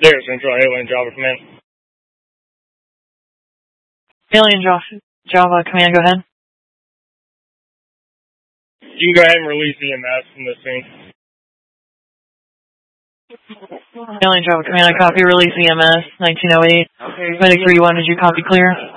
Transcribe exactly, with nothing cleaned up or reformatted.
There, Central Alien Java Command. Alien Java, Java Command, go ahead. You can go ahead and release E M S from this scene. Alien Java Command, I copy, release E M S, nineteen oh eight. Okay. Medic three one, did you copy clear?